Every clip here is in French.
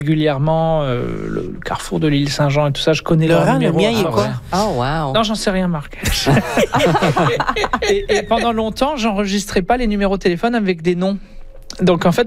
régulièrement le carrefour de l'île Saint-Jean et tout ça, je connais leur numéro. Le mien, il est quoi? Oh, wow. Non, j'en sais rien, Marc. et pendant longtemps, j'enregistrais pas les numéros de téléphone avec des noms. Donc en fait,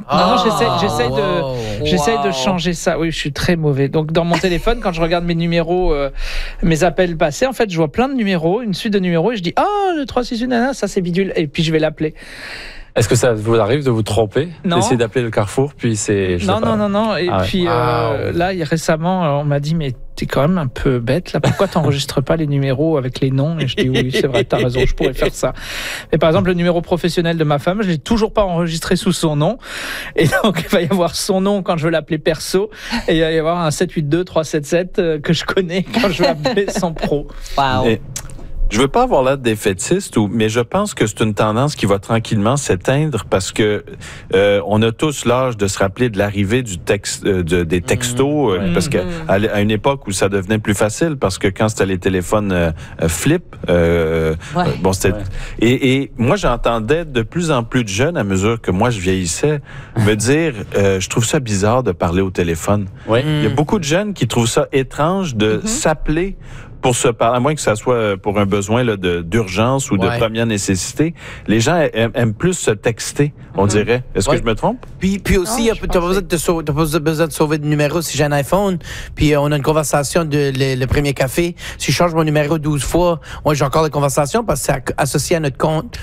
j'essaie de changer ça. Oui, je suis très mauvais. Donc dans mon téléphone, quand je regarde mes numéros, mes appels passés, en fait, je vois plein de numéros, une suite de numéros, et je dis le 368 nana, ça c'est bidule, et puis je vais l'appeler. Est-ce que ça vous arrive de vous tromper, Non. d'essayer d'appeler le Carrefour, puis c'est... Non. Et puis là, récemment, on m'a dit, mais t'es quand même un peu bête, là. Pourquoi t'enregistres pas les numéros avec les noms? Et je dis, oui, c'est vrai, t'as raison, je pourrais faire ça. Mais par exemple, le numéro professionnel de ma femme, je l'ai toujours pas enregistré sous son nom. Et donc, il va y avoir son nom quand je veux l'appeler perso. Et il va y avoir un 782-377 que je connais quand je veux appeler son pro. Wow. Je veux pas avoir l'air défaitiste, mais je pense que c'est une tendance qui va tranquillement s'éteindre parce que on a tous l'âge de se rappeler de l'arrivée du texte, des textos, parce qu'à une époque où ça devenait plus facile, parce que quand c'était les téléphones flip, bon c'était. Et moi j'entendais de plus en plus de jeunes à mesure que moi je vieillissais me dire, je trouve ça bizarre de parler au téléphone. Il y a beaucoup de jeunes qui trouvent ça étrange de s'appeler pour se parler, à moins que ça soit pour un besoin là, d'urgence ou de première nécessité. Les gens aiment plus se texter, on dirait. Est-ce que je me trompe? Puis aussi, tu n'as pas besoin de sauver de numéro si j'ai un iPhone. Puis on a une conversation de le premier café. Si je change mon numéro 12 fois, j'ai encore la conversation parce que c'est associé à notre compte.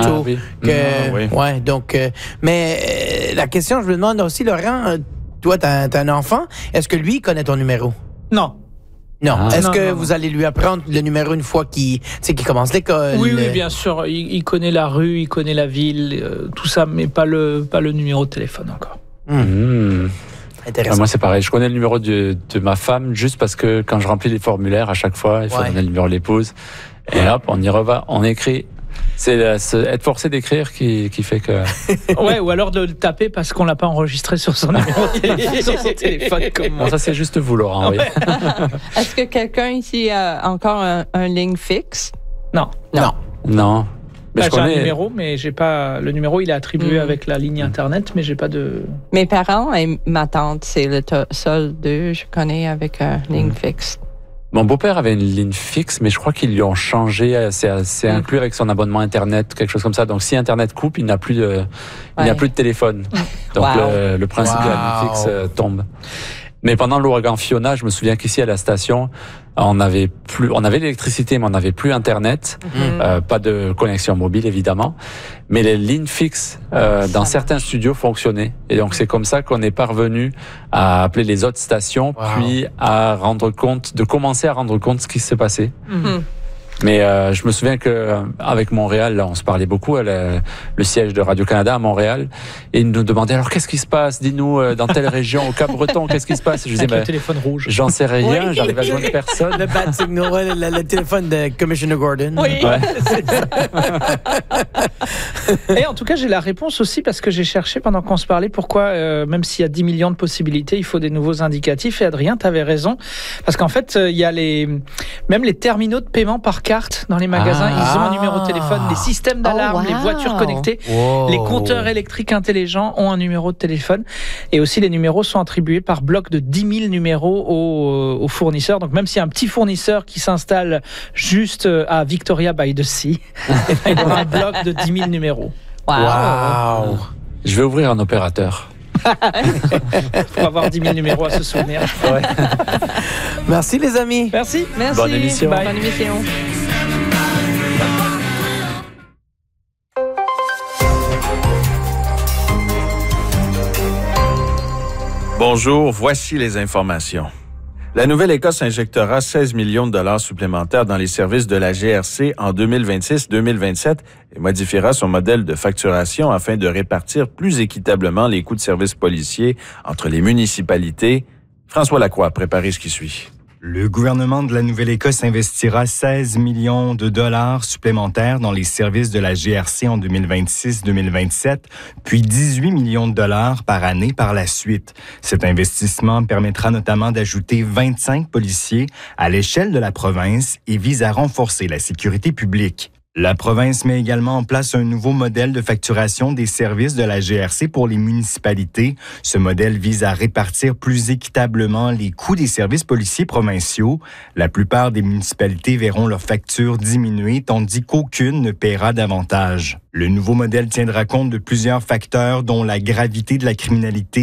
Donc, mais la question, je me demande aussi, Laurent, toi, t'as un enfant. Est-ce que lui connaît ton numéro? Non. Non. Est-ce que vous allez lui apprendre le numéro une fois qu'il commence l'école? Oui, bien sûr. Il connaît la rue, il connaît la ville, tout ça, mais pas le numéro de téléphone encore. Intéressant. Moi, c'est pareil. Je connais le numéro de ma femme juste parce que quand je remplis les formulaires, à chaque fois, il faut donner le numéro de l'épouse. Et hop, on y reva, on écrit. C'est être forcé d'écrire qui fait que... ou alors de le taper parce qu'on l'a pas enregistré sur son numéro de téléphone. Bon, ça, c'est juste vous, Laurent. Oui. Est-ce que quelqu'un ici a encore un ligne fixe? Non. Mais j'ai un numéro, mais j'ai pas... Le numéro, il est attribué avec la ligne Internet, mais j'ai pas de... Mes parents et ma tante, c'est le seul d'eux, je connais, avec une ligne fixe. Mon beau-père avait une ligne fixe, mais je crois qu'ils lui ont changé. C'est inclus avec son abonnement Internet, quelque chose comme ça. Donc, si Internet coupe, il n'a plus de téléphone. Donc, le principe de la ligne fixe tombe. Mais pendant l'ouragan Fiona, je me souviens qu'ici à la station, on avait l'électricité, mais on n'avait plus Internet, pas de connexion mobile évidemment, mais les lignes fixes dans certains studios fonctionnaient. Et donc c'est comme ça qu'on est parvenu à appeler les autres stations, puis à commencer à rendre compte de ce qui s'est passé. Mais je me souviens que avec Montréal, là, on se parlait beaucoup, le siège de Radio-Canada à Montréal, et ils nous demandaient alors qu'est-ce qui se passe? Dis-nous dans telle région, au Cap-Breton, qu'est-ce qui se passe? Je disais le téléphone rouge. J'en sais rien, j'arrive à joindre personne. Le bad signal, le téléphone de Commissioner Gordon. Oui. Et en tout cas, j'ai la réponse aussi parce que j'ai cherché pendant qu'on se parlait pourquoi, même s'il y a 10 millions de possibilités, il faut des nouveaux indicatifs. Et Adrien, tu avais raison, parce qu'en fait, il y a même les terminaux de paiement par carte dans les magasins, ils ont un numéro de téléphone, les systèmes d'alarme, les voitures connectées, les compteurs électriques intelligents ont un numéro de téléphone, et aussi les numéros sont attribués par bloc de 10 000 numéros aux fournisseurs. Donc même s'il y a un petit fournisseur qui s'installe juste à Victoria by the Sea, il y aura un bloc de 10 000 numéros. Wow. Je vais ouvrir un opérateur. Pour avoir 10 000 numéros à se souvenir. Merci les amis. Merci. Bonne émission. Bonne émission. Bonjour, voici les informations. La Nouvelle-Écosse injectera 16 millions de dollars supplémentaires dans les services de la GRC en 2026-2027 et modifiera son modèle de facturation afin de répartir plus équitablement les coûts de services policiers entre les municipalités. François Lacroix a préparé ce qui suit. Le gouvernement de la Nouvelle-Écosse investira 16 millions de dollars supplémentaires dans les services de la GRC en 2026-2027, puis 18 millions de dollars par année par la suite. Cet investissement permettra notamment d'ajouter 25 policiers à l'échelle de la province et vise à renforcer la sécurité publique. La province met également en place un nouveau modèle de facturation des services de la GRC pour les municipalités. Ce modèle vise à répartir plus équitablement les coûts des services policiers provinciaux. La plupart des municipalités verront leurs factures diminuer, tandis qu'aucune ne paiera davantage. Le nouveau modèle tiendra compte de plusieurs facteurs, dont la gravité de la criminalité